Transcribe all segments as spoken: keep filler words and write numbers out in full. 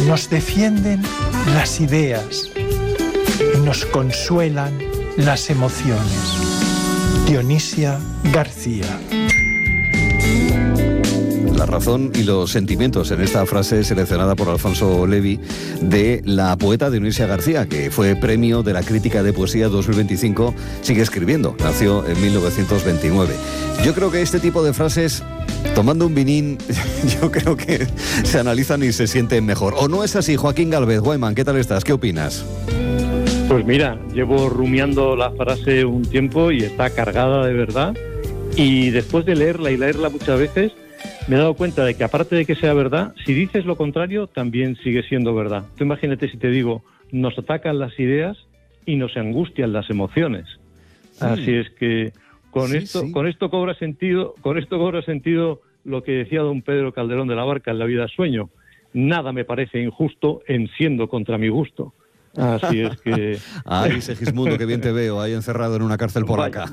Nos defienden las ideas y nos consuelan las emociones. Dionisia García. La razón y los sentimientos en esta frase seleccionada por Alfonso Levi de la poeta Dionisia García, que fue premio de la Crítica de Poesía dos mil veinticinco, sigue escribiendo, nació en mil novecientos veintinueve. Yo creo que este tipo de frases, tomando un vinín, yo creo que se analizan y se sienten mejor. ¿O no es así? Joaquín Gálvez, Guayman, ¿qué tal estás? ¿Qué opinas? Pues mira, llevo rumiando la frase un tiempo y está cargada de verdad, y después de leerla y leerla muchas veces me he dado cuenta de que, aparte de que sea verdad, si dices lo contrario también sigue siendo verdad. Tú imagínate si te digo, nos atacan las ideas y nos angustian las emociones. Sí. Así es que con sí, esto sí. con esto cobra sentido, con esto cobra sentido lo que decía don Pedro Calderón de la Barca en La vida sueño. Nada me parece injusto en siendo contra mi gusto. Así es que... Ay, Segismundo, qué bien te veo, ahí encerrado en una cárcel por acá.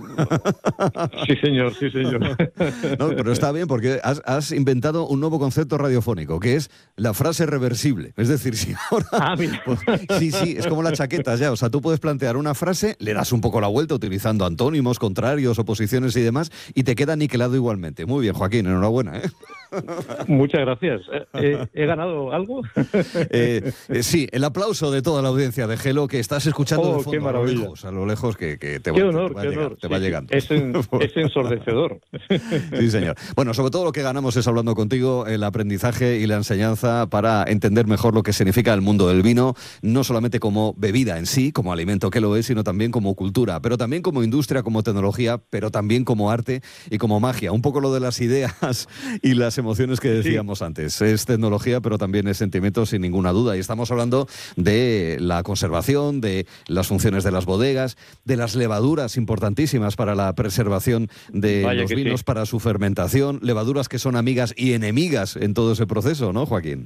Sí, señor, sí, señor. No, pero está bien, porque has, has inventado un nuevo concepto radiofónico, que es la frase reversible. Es decir, si ahora... Ah, mira. Pues, sí, sí, es como las chaquetas ya. O sea, tú puedes plantear una frase, le das un poco la vuelta utilizando antónimos, contrarios, oposiciones y demás, y te queda niquelado igualmente. Muy bien, Joaquín, enhorabuena, ¿eh? Muchas gracias. ¿He, he ganado algo? Eh, eh, sí, el aplauso de toda la audiencia de Gelo, que estás escuchando oh, de fondo, qué maravilla. A lo lejos, a lo lejos que, que te, qué va, honor, te, va, qué llegar, honor. te sí, va llegando. Es, en, es ensordecedor. Sí, señor. Bueno, sobre todo lo que ganamos es hablando contigo, el aprendizaje y la enseñanza para entender mejor lo que significa el mundo del vino, no solamente como bebida en sí, como alimento que lo es, sino también como cultura, pero también como industria, como tecnología, pero también como arte y como magia. Un poco lo de las ideas y las emociones que decíamos. Sí. Antes. Es tecnología, pero también es sentimiento, sin ninguna duda. Y estamos hablando de la conservación, de las funciones de las bodegas, de las levaduras importantísimas para la preservación de Vaya los vinos, sí. Para su fermentación, levaduras que son amigas y enemigas en todo ese proceso, ¿no, Joaquín?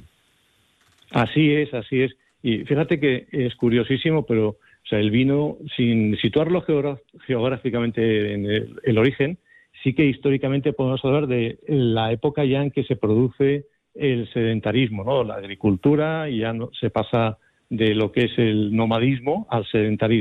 Así es, así es. Y fíjate que es curiosísimo, pero o sea, el vino, sin situarlo geogra- geográficamente en el, el origen, sí que históricamente podemos hablar de la época ya en que se produce el sedentarismo, ¿no? La agricultura, y ya no, se pasa de lo que es el nomadismo al sedentarismo.